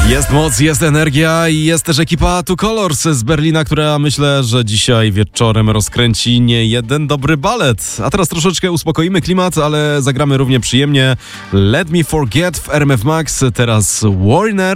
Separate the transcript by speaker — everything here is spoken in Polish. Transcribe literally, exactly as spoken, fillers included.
Speaker 1: Jest moc, jest energia i jest też ekipa Two Colors z Berlina, która myślę, że dzisiaj wieczorem rozkręci nie jeden dobry balet. A teraz troszeczkę uspokoimy klimat, ale zagramy równie przyjemnie. Let Me Forget w R M F Max, teraz Warner.